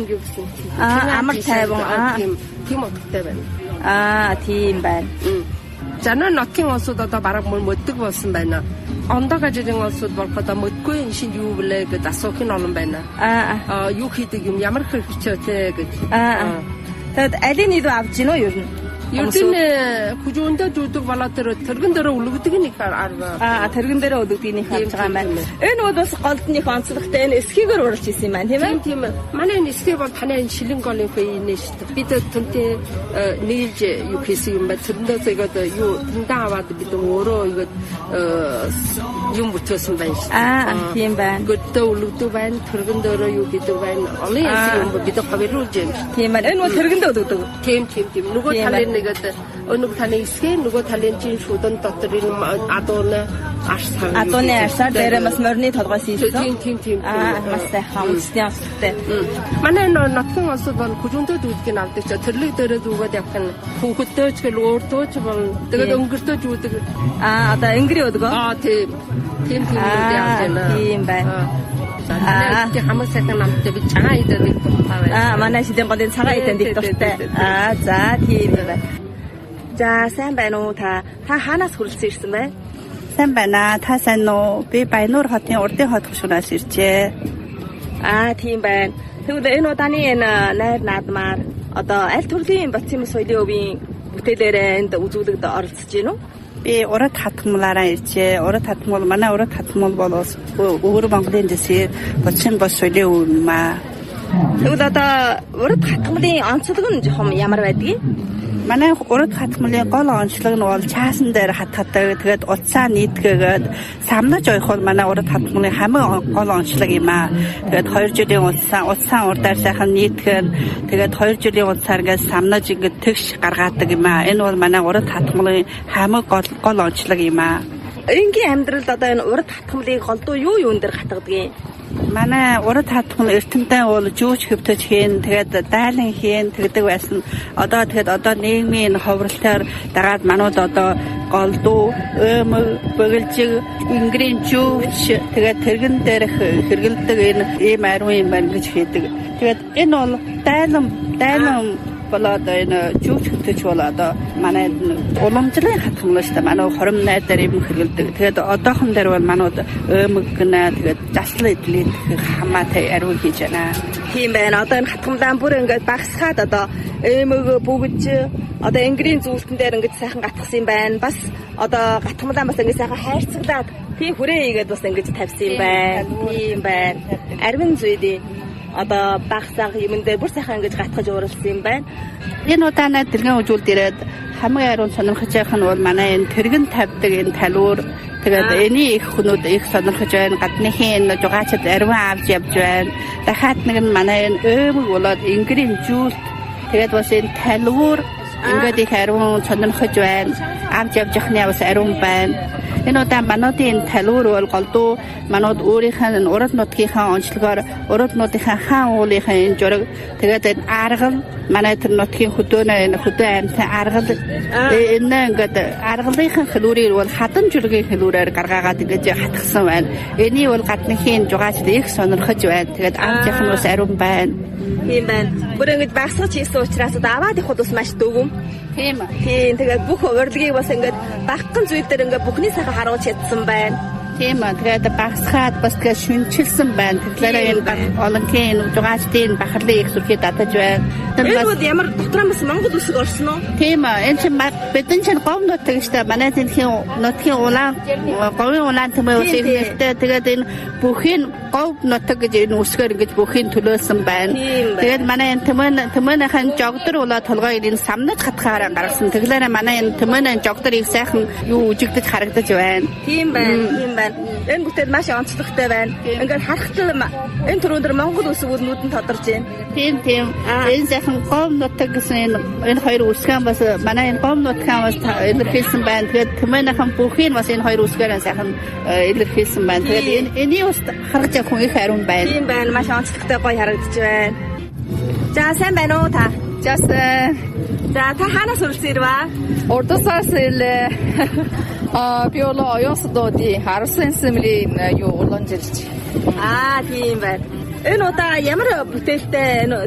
юу гэсэн тийм. Амар тайван тийм утгатай байна. Тийм байна. Жанаа нотгийн улсууд одоо бараг мөддөг болсон байна. Ондоо жирийн улсууд бол одоо мөдгүй энэ шинж юу блэ гэж асуух нь олон байна. Юу хийдэг юм ямар хэрэгчээ те гэж. Тэгэд алийг нь авч гинөө юу юм? Юусын хүжүүндээ дүүдэг болоод тэргэн дээрээ үлгдэг нэг арга. Тэргэн дээрээ үлгдэг нэг харж байгаа юм байна. Энэ бол бас голдны онцлогтой энэ эсхийгээр уралж исэн юм байна тийм ээ? Тийм. Манай энэ эсхий бол таны энэ шилэн голын хөөе шүү дээ. Бид түнтэй нийлж юу хийсэн юм бэ? Тэрэндээс игээд юу тэндээ аваад бид өөрөө игээд юм бүтээсэн байна шүү дээ. Тийм байна. Göддөө үлгдэг байна. Тэргэн дээрээ юу гэдэг байна. Олон юм бид хавируулж юм. Тийм байна. Энэ бол тэргэндээ үлгдэг. Тийм. Нөгөө талын өнөг таны эсгээ нөгөө талын чин шүдэн дотор энэ адууны арсаар дээрээ бас морины толгойс ийсэн. Тийм. Маш сайхан үндэсний онцлогтой. Манай нотгийн улсууд бол хүжүүндөө дүүдгийг авдаг ч тэрлэг дээрээ дүүгээд явах нь хүүхэдтэй ч гэл өөртөө ч бол тэгээд өнгөртөө дүүдэг. Одоо өнгөрөө өдгөө. Тийм яа. Тийм байна. Тийм хамаг сайхан намтай би цагаан идэх дуртай байна. Манай шидэн голын цагаан идэх дуртай. За тийм байна. За сайн байна уу та хаанаас хүрэлцэн ирсэн бэ? Сайн байна. Та сайн уу? Би Баянуур хотын Урдын хот гүшүүнээс иржээ. Тийм байна. Тэгвэл энэ удааны энэ найр наадмаар одоо аль төрлийн Батцын соёлын өвийн бүтээлээрээ энд үзүүлэгт оролцож байна уу? Би урд хатгамлаараа иржээ. Урд хатгамл манай урд хатгамл бол өвөр Монголын дэсээр Батцын бос соёлын өв юм аа. Тэгвэл одоо урд хатгамлын онцлог нь жоохон ямар байдгийг? Манай урд хатгамлын гол онцлог нь бол чаасан дээр хатгадаг. Тэгээд утсаа нийтгээгээд самнаж ойх бол манай урд хатгамлын хамгийн гол онцлог юм аа. Тэгээд 2 жилийн утсаа урдаар сайхан нийтгэн тэгээд 2 жилийн утсаар ингээд самнаж ингээд тэгш гаргадаг юм аа. Энэ бол манай урд хатгамлын хамгийн гол онцлог юм аа. Энгийн амьдралд одоо энэ урд хатгамлыг голдуу юун дээр хатгадгийг? Манай урд хатгамл эртэмтэй бол жүүч хөвтөж хийн тэгээд дайлан хийн тэгдэг байсан. Одоо нийгмийн ховролтоор дагаад манууд одоо голдуу, өмг, бөглжиг, ингрийн жүүч тэгээд тэргэн дээрх хэрэгэлдэг энэ ийм ариун юм байна гэж хийдэг. Тэгээд энэ бол дайлан болоод энэ жүүч хөвтөж болоод манай уламжлалын хатгамл шүү дээ. Манай хором найдаар юм хэрэгэлдэг. Тэгээд одоохон дээр бол манууд өмг гэнэ тэгээд заслан идлээ хамаатай ариун хийж байна. Тийм байна. Одоо энэ хатгамлаа бүр ингээд багсгаад одоо өмг бүгж одоо ингрийн зүйлтэн дээр ингээд сайхан гатгсан юм байна. Бас одоо гатгамлаа бас ингээд сайхан хайрцаглаад тийм хүрээ игээд бас ингээд тавьсан юм байна. Тийм байна. Арвин зүйдээ одоо багсаг юмн дээр бүр сайхан ингэж гатгаж ууралсан юм байна. Энэ удаанаа тэргийн үжүүлд ирээд хамгийн ариун сонирхож явах нь бол манай энэ тэргэн тавьдаг энэ талуур. Тэгээд эний их хүнүүд их сонирхож байна. Гадныхын энэ жугаачд ариун авч явж байна. Дахиад нэг нь манай энэ өмг болоод ингрийн жүүлт. Тэгээд бас энэ талуур ингээд их ариун сонирхож байна. Авч явж явахны бас ариун байна. Энэ удаа мануудын талуур бол голдуу манууд өөрийнхөө урд нутгийнхаа онцлогоор урд нутгийнхаа хаан уулынхаа энэ жураг тэгээд энэ аргал манай тэр нутгийн хөдөө амьтан аргал энэ ингээд аргалынхаа хэлүүрээр бол хадан жургийн хэлүүрээр гаргаагаад ингэж хатгсан байна. Эний бол гадныхын жугаачд их сонирхож байна. Тэгээд авч явах нь бас ариун байна. Тийм байна. Бүр ингэж багсгаж хийсэн учраас одоо аваад их бас маш дүүгүм. Тийм. Тэгээд бүх урилгыг бас ингэж багхан зүйл дээр ингэж бүхний сайхан харуулж чадсан байна. Тийм тэгээд багсгаад бас тэгээд шүнчилсэн байна. Тэгэхээр энэ олонгийн жугаачдын бахарлын их зүрхийг татаж байна. Энэ бол ямар дотроо бас Монгол үсэг орсон уу? Тийм энэ чинь бидний чинь говь нутаг шүү дээ. Манай тэнхийн нутгийн улаан говийн улаан төмөө үсэг нэртэй тэгээд энэ бүхий говь нутаг гэж энэ үсгээр ингэж бүхий төлөөлсөн байна. Тэгээд манай энэ төмөөнийхэн жогдор улаа толгой энэ самнаж хатгахаараа гаргасан. Тэгэхээр манай энэ төмөөнийн жогдор их сайхан юу үжигдэж харагдаж байна. Тийм байна. Энэ бүтээл маш онцлогтой байна. Ингээд харахтал энэ түрүүн дээр Монгол үсгүүд нүдэнд тодорж байна. Тийм. Энэ сайхан говь нутаг гэсэн энэ хоёр үсгэн бас манай энэ говь нутгийн бас илэрхийлсэн байна. Тэгээд төмөөнийхэн бүхий нь бас энэ хоёр үсгээр сайхан илэрхийлсэн байна. Тэгээд энийг бас харж явах хүн их ариун байна. Тийм байна. Маш онцлогтой гоё харагдаж байна. За сайн байна уу та? За та хаанаас уралсан ирвэ? Урдсаас ирлээ. Би бол оюунсдуудын харсан сэмлийн юу улонжилж. Тийм байна. Энэ удаа ямар бүтээлтэй